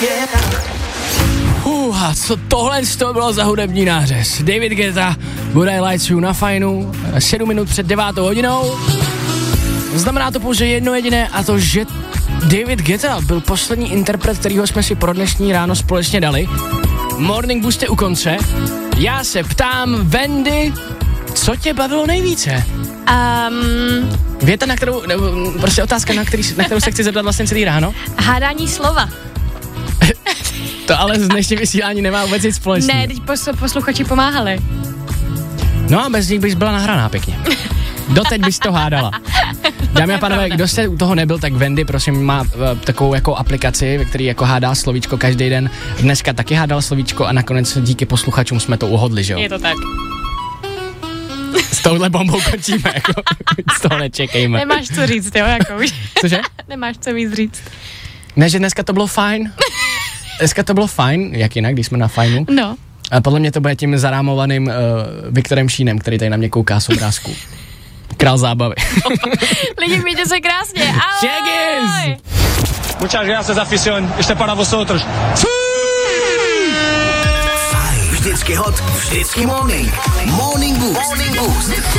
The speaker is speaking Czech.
A co tohle to bylo za hudební nářez? David Guetta, Good I Lights You na Fajnu, 7 minut před 9 hodinou. Znamená to pouze jedno jediné, a to, že David Guetta byl poslední interpret, kterýho jsme si pro dnešní ráno společně dali. Morning Boost je u konce. Já se ptám, Wendy, co tě bavilo nejvíce? Věta, na kterou, nebo prostě otázka, na kterou se chci zeptat vlastně celý ráno. Hádání slova. To ale z dnešní vysílání nemá vůbec nic společného. Ne, teď posluchači pomáhali. No a bez nich bys byla nahraná pěkně. Doteď bys to hádala. Dámy a pánové, kdo jste u toho nebyl, tak Wendy, prosím, má takovou jako aplikaci, ve který jako hádá slovíčko každý den. Dneska taky hádal slovíčko a nakonec díky posluchačům jsme to uhodli, že jo? Je to tak. S touhle bombou končíme, jako z toho nečekejme. Nemáš co říct, jo, jako už. Cože? Nemáš co víc říct. Ne, že dneska to bylo fajn. Dneska to bylo fajn, jak jinak, když jsme na Fajnu. No. A podle mě to bude tím zarámovaným Viktorem Šínem, který tady na mě kouká z obrázku. Král zábavy. Lidi, mějte se krásně. Ahoj! Muchas gracias, afición. Esto para vosotros. Vždycky hot, vždycky morning. Morning Boost.